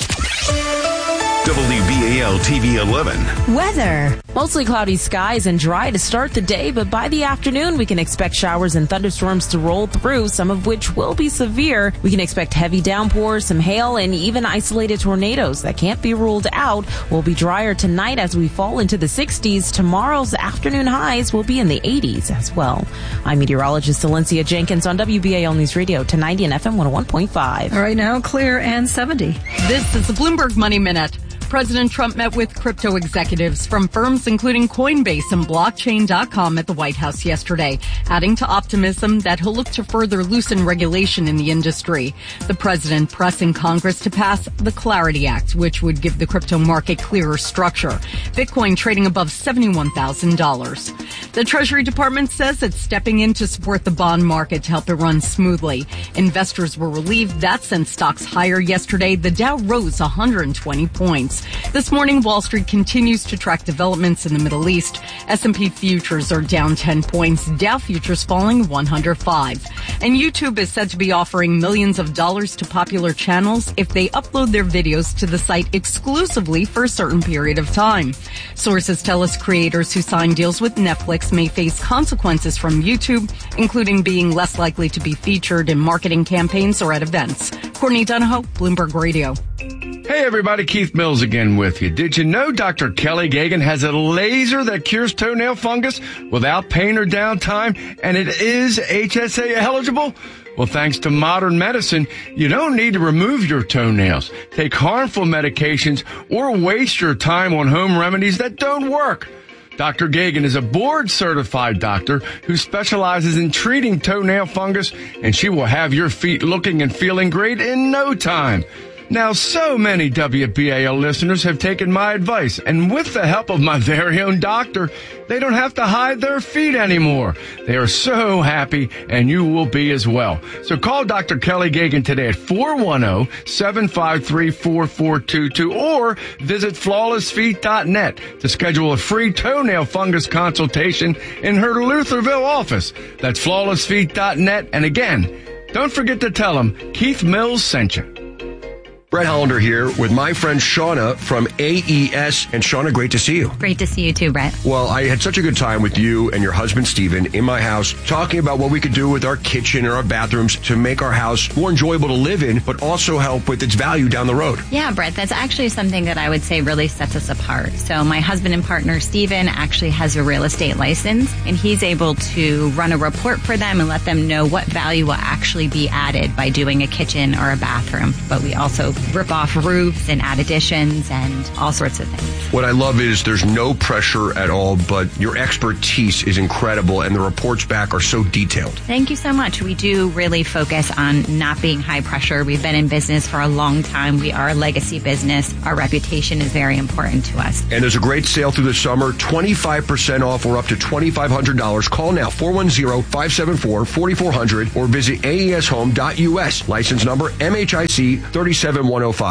W B A L T V eleven. Weather. Mostly cloudy skies and dry to start the day, but by the afternoon we can expect showers and thunderstorms to roll through, some of which will be severe. We can expect heavy downpours, some hail, and even isolated tornadoes that can't be ruled out. Will be drier tonight as we fall into the sixties. Tomorrow's afternoon highs will be in the eighties as well. I'm meteorologist Valencia Jenkins on W B A L News Radio ten ninety and F M one oh one point five. All right, now clear and seventy. This is the Bloomberg Money Minute. President Trump met with crypto executives from firms including Coinbase and blockchain dot com at the White House yesterday, adding to optimism that he'll look to further loosen regulation in the industry. The president pressing Congress to pass the Clarity Act, which would give the crypto market clearer structure. Bitcoin trading above seventy-one thousand dollars. The Treasury Department says it's stepping in to support the bond market to help it run smoothly. Investors were relieved that sent stocks higher yesterday. The Dow rose one hundred twenty points. This morning, Wall Street continues to track developments in the Middle East. S and P futures are down ten points, Dow futures falling one hundred five. And YouTube is said to be offering millions of dollars to popular channels if they upload their videos to the site exclusively for a certain period of time. Sources tell us creators who sign deals with Netflix may face consequences from YouTube, including being less likely to be featured in marketing campaigns or at events. Courtney Donahoe, Bloomberg Radio. Hey everybody, Keith Mills again with you. Did you know Doctor Kelly Gagan has a laser that cures toenail fungus without pain or downtime, and it is H S A eligible? Well, thanks to modern medicine, you don't need to remove your toenails, take harmful medications, or waste your time on home remedies that don't work. Doctor Gagan is a board-certified doctor who specializes in treating toenail fungus, and she will have your feet looking and feeling great in no time. Now, so many W B A L listeners have taken my advice, and with the help of my very own doctor, they don't have to hide their feet anymore. They are so happy, and you will be as well. So call Doctor Kelly Gagan today at four one zero, seven five three, four four two two or visit flawless feet dot net to schedule a free toenail fungus consultation in her Lutherville office. That's flawless feet dot net. And again, don't forget to tell them Keith Mills sent you. Brett Hollander here with my friend Shauna from A E S. And Shauna, great to see you. Great to see you too, Brett. Well, I had such a good time with you and your husband, Steven, in my house, talking about what we could do with our kitchen and our bathrooms to make our house more enjoyable to live in, but also help with its value down the road. Yeah, Brett, that's actually something that I would say really sets us apart. So my husband and partner, Steven, actually has a real estate license, and he's able to run a report for them and let them know what value will actually be added by doing a kitchen or a bathroom. But we also rip off roofs and add additions and all sorts of things. What I love is there's no pressure at all, but your expertise is incredible, and the reports back are so detailed. Thank you so much. We do really focus on not being high pressure. We've been in business for a long time. We are a legacy business. Our reputation is very important to us. And there's a great sale through the summer, twenty-five percent off or up to twenty-five hundred dollars. Call now, four one zero, five seven four, four four zero zero or visit A E S home dot U S. License number M H I C three seven one zero five.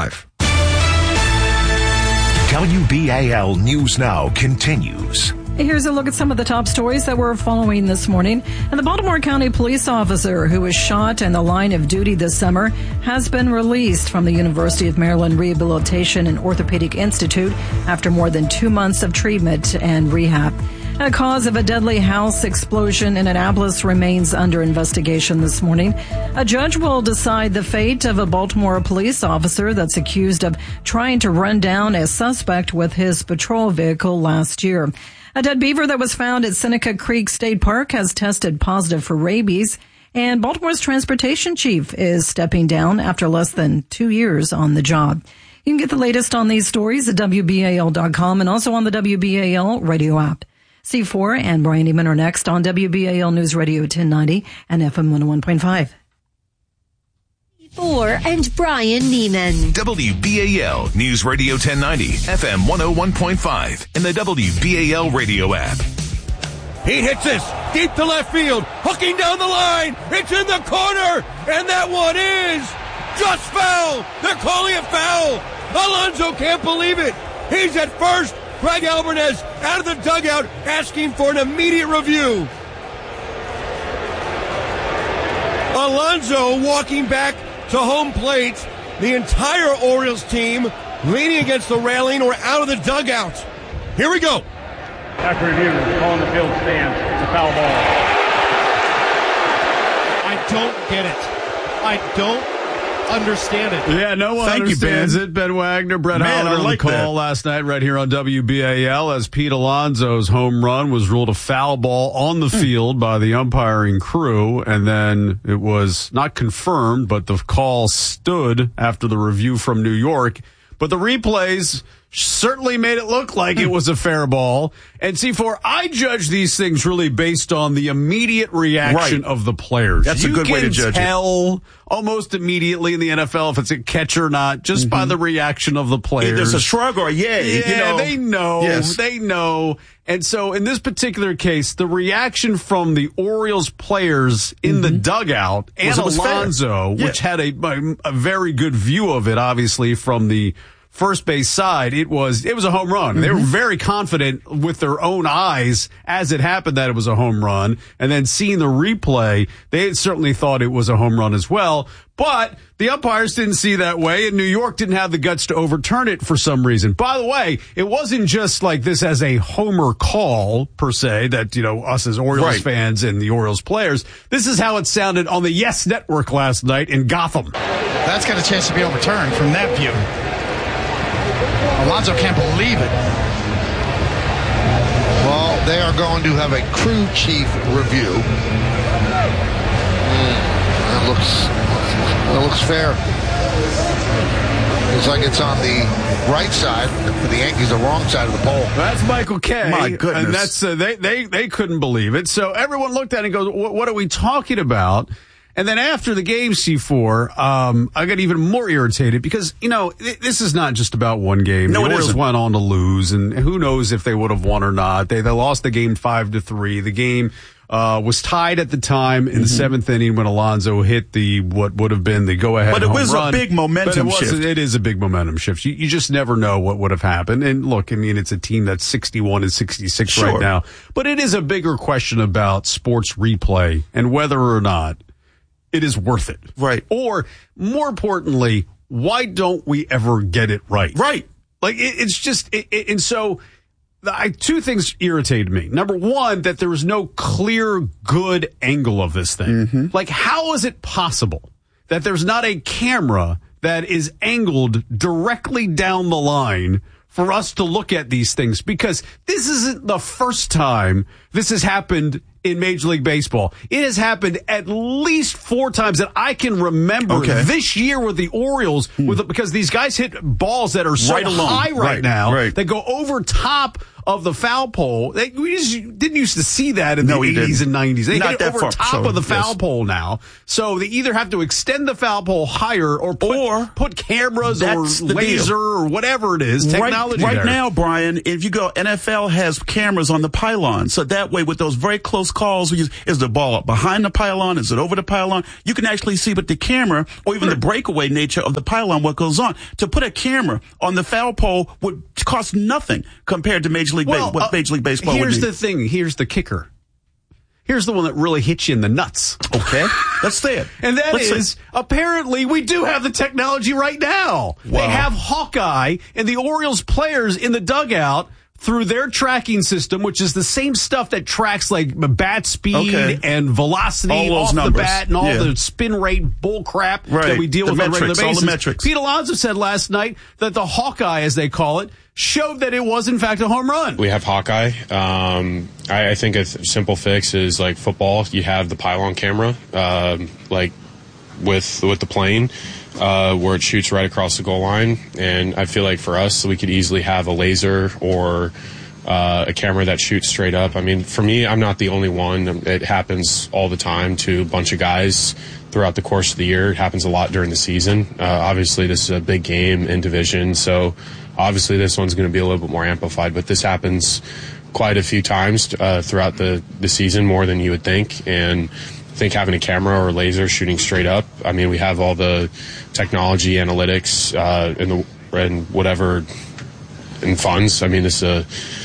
W B A L News Now continues. Here's a look at some of the top stories that we're following this morning. And the Baltimore County police officer who was shot in the line of duty this summer has been released from the University of Maryland Rehabilitation and Orthopedic Institute after more than two months of treatment and rehab. A cause of a deadly house explosion in Annapolis remains under investigation this morning. A judge will decide the fate of a Baltimore police officer that's accused of trying to run down a suspect with his patrol vehicle last year. A dead beaver that was found at Seneca Creek State Park has tested positive for rabies, and Baltimore's transportation chief is stepping down after less than two years on the job. You can get the latest on these stories at W B A L dot com and also on the W B A L radio app. C four and Brian Neiman are next on W B A L News Radio ten ninety and F M one oh one point five. four and Brian Neiman. W B A L News Radio ten ninety, F M one oh one point five, and the W B A L radio app. He hits this deep to left field, hooking down the line. It's in the corner, and that one is just foul. They're calling it foul. Alonso can't believe it. He's at first. Greg Alvarez out of the dugout asking for an immediate review. Alonso walking back to home plate. The entire Orioles team leaning against the railing or out of the dugout. Here we go. After review, calling the field stance. It's a foul ball. I don't get it. I don't understand it. Yeah, no one Thank understands you, Ben. it. Ben Wagner, Brett Man, Hollander I on like the call that. last night right here on W B A L as Pete Alonso's home run was ruled a foul ball on the field by the umpiring crew, and then it was not confirmed, but the call stood after the review from New York. But the replays certainly made it look like it was a fair ball. And C four, I judge these things really based on the immediate reaction Right. of the players. That's a You good way to can judge it. tell almost immediately in the N F L if it's a catch or not, just by the reaction of the players. There's a shrug or a yay. Yeah, you know. they know. Yes. They know. And so in this particular case, the reaction from the Orioles players in the dugout and Was it was fair. Alonso, Yeah. which had a, a, a very good view of it, obviously, from the first base side, it was it was a home run. They were very confident with their own eyes as it happened that it was a home run. And then seeing the replay, they certainly thought it was a home run as well. But the umpires didn't see that way, and New York didn't have the guts to overturn it for some reason. By the way, it wasn't just like this as a homer call, per se, that, you know, us as Orioles Right. fans and the Orioles players. This is how it sounded on the Yes Network last night in Gotham. That's got a chance to be overturned from that view. Alonso can't believe it. Well, they are going to have a crew chief review. Mm, that looks, that looks fair. Looks like it's on the right side. For the Yankees, the wrong side of the pole. That's Michael Kay. My goodness. And that's, uh, they, they, they couldn't believe it. So everyone looked at it and goes, what, what are we talking about? And then after the game, C four, um, I got even more irritated because, you know, th- this is not just about one game. No, the it Orioles isn't. went on to lose, and who knows if they would have won or not. They, they lost the game five to three. The game, uh, was tied at the time in the seventh inning when Alonso hit the, what would have been the go-ahead But it home was a run. big momentum But it was- shift. It is a big momentum shift. You, you just never know what would have happened. And look, I mean, it's a team that's sixty-one and sixty-six Sure. right now. But it is a bigger question about sports replay and whether or not it is worth it. Right. Or, more importantly, why don't we ever get it right? Right. Like, it, it's just, it, it, and so I, two things irritated me. Number one, that there was no clear, good angle of this thing. Mm-hmm. Like, how is it possible that there's not a camera that is angled directly down the line for us to look at these things? Because this isn't the first time this has happened in Major League Baseball. It has happened at least four times that I can remember Okay. this year with the Orioles, hmm. with the, because these guys hit balls that are so Right along. high right, Right, now. right. They go over top of the foul pole. They, we just didn't used to see that in No, the we eighties didn't. and nineties. They Not get that over far, top so, of the foul yes. pole now. So they either have to extend the foul pole higher or put, or put cameras or That's the laser deal. or whatever it is, technology Right, right there. now, Brian, if you go, N F L has cameras on the pylon. So that way, with those very close calls, is, is the ball behind the pylon? Is it over the pylon? You can actually see with the camera or even the breakaway nature of the pylon what goes on. To put a camera on the foul pole would cost nothing compared to Major League Well, Baseball. What uh, Major League Baseball Here's would need. the thing. Here's the kicker. Here's the one that really hits you in the nuts. Okay, let's say it. And that Let's is, say- apparently, we do have the technology right now. Wow. They have Hawkeye and the Orioles players in the dugout through their tracking system, which is the same stuff that tracks like bat speed Okay. and velocity All those off numbers. the bat and all Yeah. the spin rate bull crap Right. that we deal The with on a regular metrics, all the basis. metrics. Pete Alonso said last night that the Hawkeye, as they call it, showed that it was in fact a home run. We have Hawkeye. Um, I, I think a th- simple fix is like football. You have the pylon camera, um, like with with the plane, uh, where it shoots right across the goal line. And I feel like for us, we could easily have a laser or uh, a camera that shoots straight up. I mean, for me, I'm not the only one. It happens all the time to a bunch of guys throughout the course of the year. It happens a lot during the season. Uh, obviously, this is a big game in division, so obviously this one's going to be a little bit more amplified. But this happens quite a few times uh, throughout the, the season, more than you would think. And I think having a camera or laser shooting straight up, I mean, we have all the technology, analytics, uh, and, the, and whatever, and funds. I mean, this is a...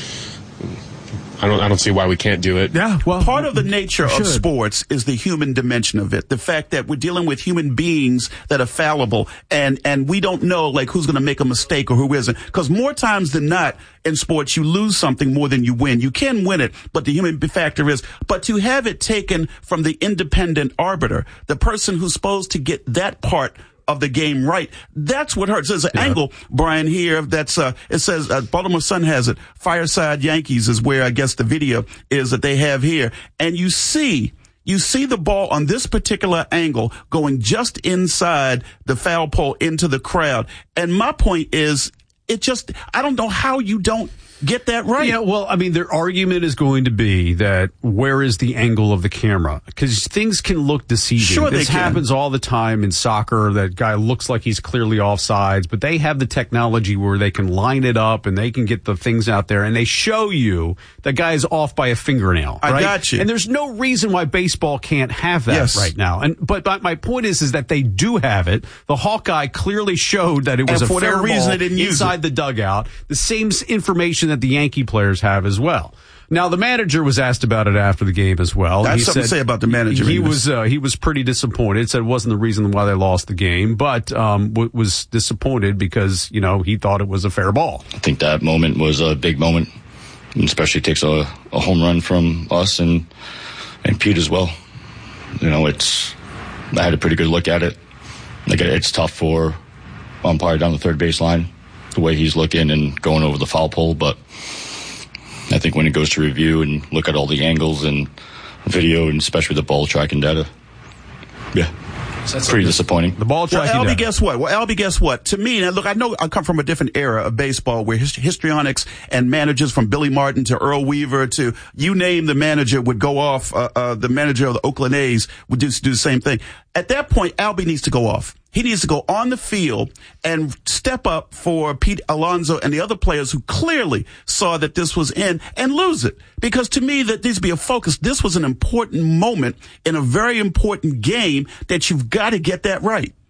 I don't. I don't see why we can't do it. Yeah, well, part of the nature of should. sports is the human dimension of it. The fact that we're dealing with human beings that are fallible, and and we don't know like who's going to make a mistake or who isn't. Because more times than not in sports, you lose something more than you win. You can win it, but the human factor is. But to have it taken from the independent arbiter, the person who's supposed to get that part of the game right. That's what hurts. There's an yeah. angle, Brian, here that's, uh, it says, uh, Baltimore Sun has it. Fireside Yankees is where I guess the video is that they have here. And you see, you see the ball on this particular angle going just inside the foul pole into the crowd. And my point is, it just, I don't know how you don't get that right. Yeah, well, I mean, their argument is going to be that where is the angle of the camera? Because things can look deceiving. Sure, this they can. happens all the time in soccer. That guy looks like he's clearly offsides, but they have the technology where they can line it up and they can get the things out there and they show you that guy is off by a fingernail. I right? got you. And there's no reason why baseball can't have that Yes. right now. And but, but my point is, is that they do have it. The Hawkeye clearly showed that it was And a for fair whatever reason, ball they didn't use inside the dugout. The same information that the Yankee players have as well. Now, the manager was asked about it after the game as well. I have He something said to say about the manager He in this. was uh, he was pretty disappointed. Said it wasn't the reason why they lost the game, but um, w- was disappointed because you know he thought it was a fair ball. I think that moment was a big moment, and especially takes a, a home run from us and and Pete as well. You know, it's I had a pretty good look at it. Like it's tough for umpire down the third baseline, the way he's looking and going over the foul pole, but I think when it goes to review and look at all the angles and video and especially the ball tracking data, yeah, that's pretty disappointing. The ball tracking Well, Albie, data. guess what? Well, Albie, guess what? To me, now look, I know I come from a different era of baseball where hist- histrionics and managers from Billy Martin to Earl Weaver to you name the manager would go off. Uh, uh, the manager of the Oakland A's would do, do the same thing. At that point, Albie needs to go off. He needs to go on the field and step up for Pete Alonso and the other players who clearly saw that this was in and lose it. Because to me, that needs to be a focus. This was an important moment in a very important game that you've got to get that right.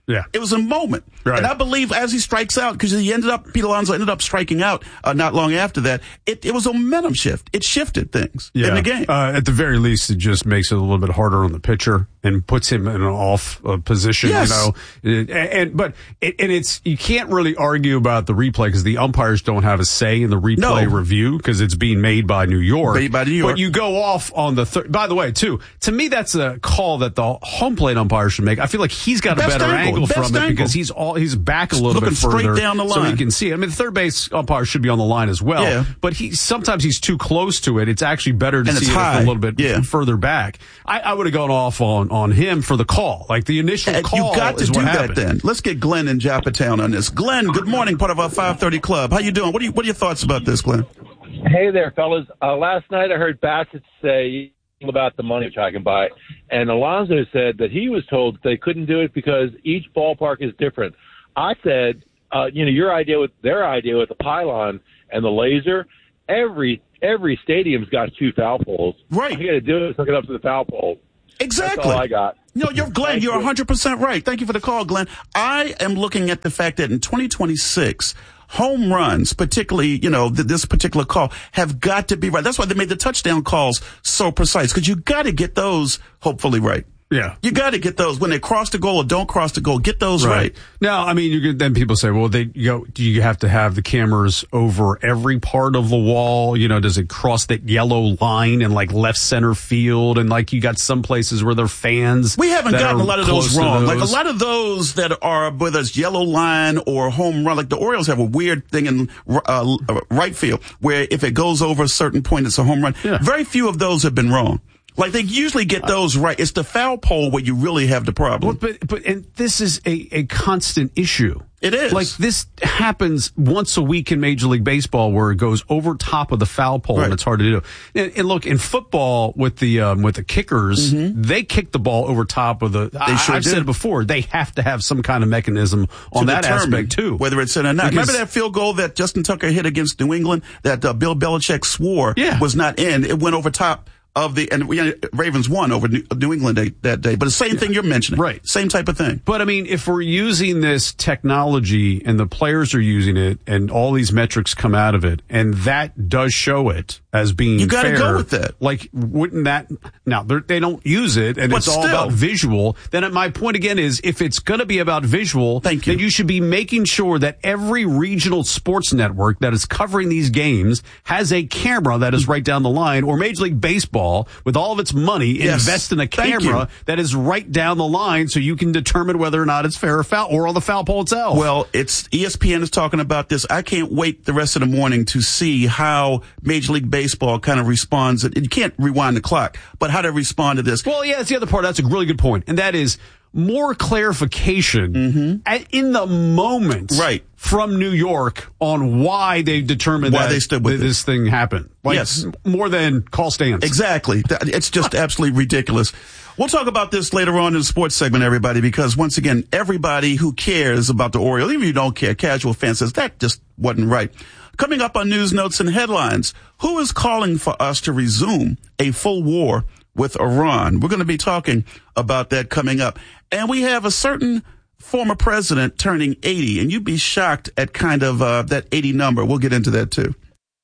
Yeah. It was a moment. Right. And I believe as he strikes out, because he ended up, Pete Alonso ended up striking out uh, not long after that, it, it was a momentum shift. It shifted things yeah. in the game. Uh, at the very least, it just makes it a little bit harder on the pitcher and puts him in an off uh, position, yes. you know. And, and but it, and it's you can't really argue about the replay because the umpires don't have a say in the replay No. review because it's being made by New York. Made by New York. But you go off on the third. By the way, too, to me, that's a call that the home plate umpire should make. I feel like he's got a Best better angle. angle Best from it angle. because he's all he's back a little Looking bit further, straight down the so he line. can see it. I mean, the third base umpire should be on the line as well. Yeah. But he sometimes he's too close to it. It's actually better to And see it's it high. a little bit Yeah. further back. I, I would have gone off on on him for the call, like the initial And call. you got to is do what that happened. then. Let's get Glenn in Joppatown on this. Glenn, good morning, part of our five thirty Club. How you doing? What are you, what are your thoughts about this, Glenn? Hey there, fellas. Uh, last night I heard Bassett say about the money which I can buy, and Alonso said that he was told they couldn't do it because each ballpark is different. I said, uh, you know, your idea with their idea with the pylon and the laser, every every stadium's got two foul poles. Right. All you got to do is hook it up to the foul pole. Exactly. That's all I got. No, you're Glenn. Thank You're you. one hundred percent right. Thank you for the call, Glenn. I am looking at the fact that in twenty twenty-six, home runs, particularly, you know, th- this particular call, have got to be right. That's why they made the touchdown calls so precise, because you got to get those hopefully right. Yeah. You got to get those when they cross the goal or don't cross the goal. Get those right. Now, I mean, you could, then people say, well, they, you know, do you have to have the cameras over every part of the wall? You know, does it cross that yellow line in like left center field? And like you got some places where they're fans. We haven't that gotten are a lot of close those to wrong. Like a those. lot of those that are, whether it's yellow line or home run, like the Orioles have a weird thing in uh, right field where if it goes over a certain point, it's a home run. Yeah. Very few of those have been wrong. Like they usually get those right. It's the foul pole where you really have the problem. But, but, but and this is a, a constant issue. It is. Like this happens once a week in Major League Baseball where it goes over top of the foul pole Right. and it's hard to do. And, and look, in football with the um, with the kickers, they kick the ball over top of the. I, sure I've do. said it before. They have to have some kind of mechanism on to that determine aspect too. whether it's in or not. Because- Remember that field goal that Justin Tucker hit against New England that uh, Bill Belichick swore Yeah. was not in. It went over top of the, and we, Ravens won over New, New England day, that day. But the same thing you're mentioning. Right. Same type of thing. But I mean, if we're using this technology and the players are using it and all these metrics come out of it and that does show it as being You gotta fair, go with that. Like, wouldn't that, now they're- they don't use it and But it's all still. about visual. Then my point again is if it's going to be about visual, Thank you. then you should be making sure that every regional sports network that is covering these games has a camera that is right down the line, or Major League Baseball with all of its money Yes. invest in a Thank camera you. that is right down the line so you can determine whether or not it's fair or foul or on the foul pole itself. Well, it's E S P N is talking about this. I can't wait the rest of the morning to see how Major League Baseball kind of responds. You can't rewind the clock, but how to respond to this. Well, yeah, that's the other part. That's a really good point. And that is more clarification at, in the moment Mm-hmm. Right. from New York on why they determined Why that they stood with th- it. this thing happened. Like, Yes. more than call stands. Exactly. That- It's just absolutely ridiculous. We'll talk about this later on in the sports segment, everybody, because once again, everybody who cares about the Orioles, even if you don't care, casual fan says that just wasn't right. Coming up on News Notes and Headlines, who is calling for us to resume a full war with Iran? We're going to be talking about that coming up. And we have a certain former president turning eighty, and you'd be shocked at kind of uh, that eighty number. We'll get into that too.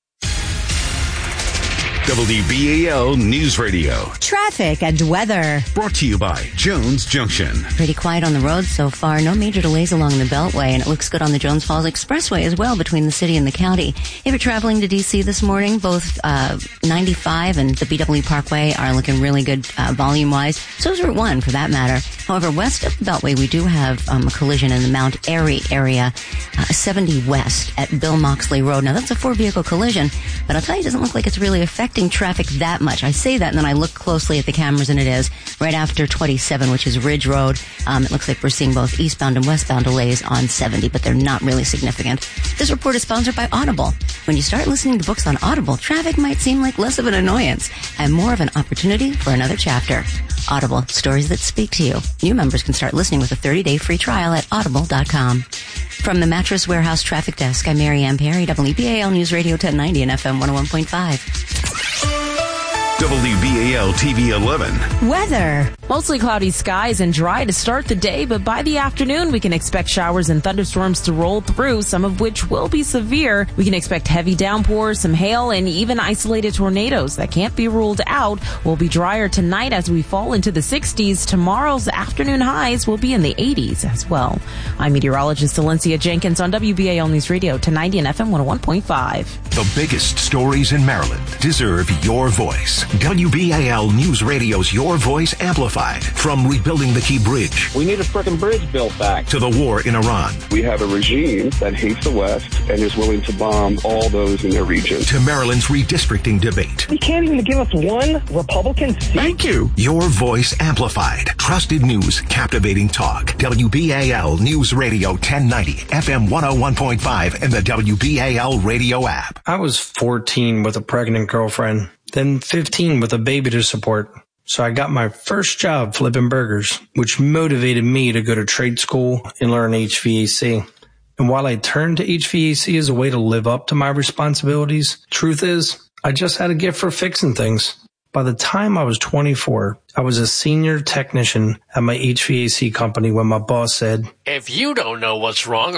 W B A L News Radio. Traffic and weather. Brought to you by Jones Junction. Pretty quiet on the road so far. No major delays along the Beltway, and it looks good on the Jones Falls Expressway as well between the city and the county. If you're traveling to D C this morning, both uh, ninety-five and the B W Parkway are looking really good uh, volume-wise. So is Route one, for that matter. However, west of the Beltway, we do have um, a collision in the Mount Airy area, uh, seventy west at Bill Moxley Road. Now, that's a four-vehicle collision, but I'll tell you, it doesn't look like it's really affecting traffic that much. I say that, and then I look closely at the cameras, and it is right after twenty-seven, which is Ridge Road. Um, it looks like we're seeing both eastbound and westbound delays on seventy, but they're not really significant. This report is sponsored by Audible. When you start listening to books on Audible, traffic might seem like less of an annoyance and more of an opportunity for another chapter. Audible, stories that speak to you. New members can start listening with a thirty-day free trial at audible dot com. From the Mattress Warehouse Traffic Desk, I'm Mary Ann Perry, W B A L News Radio ten ninety and F M one oh one point five. W B A L T V eleven. Weather. Mostly cloudy skies and dry to start the day, but by the afternoon we can expect showers and thunderstorms to roll through, some of which will be severe. We can expect heavy downpours, some hail, and even isolated tornadoes that can't be ruled out. We'll be drier tonight as we fall into the sixties. Tomorrow's afternoon highs will be in the eighties as well. I'm meteorologist Valencia Jenkins on W B A L News Radio ten ninety and F M one oh one point five. The biggest stories in Maryland deserve your voice. W B A L News Radio's Your Voice Amplified. From rebuilding the Key Bridge. We need a frickin' bridge built back. To the war in Iran. We have a regime that hates the West and is willing to bomb all those in their region. To Maryland's redistricting debate. You can't even give us one Republican seat. Thank you. Your Voice Amplified. Trusted news, captivating talk. W B A L News Radio ten ninety, F M one oh one point five, and the W B A L radio app. I was fourteen with a pregnant girlfriend, then fifteen with a baby to support. So I got my first job flipping burgers, which motivated me to go to trade school and learn H V A C. And while I turned to H V A C as a way to live up to my responsibilities, truth is, I just had a gift for fixing things. By the time I was twenty-four, I was a senior technician at my H V A C company when my boss said, "If you don't know what's wrong,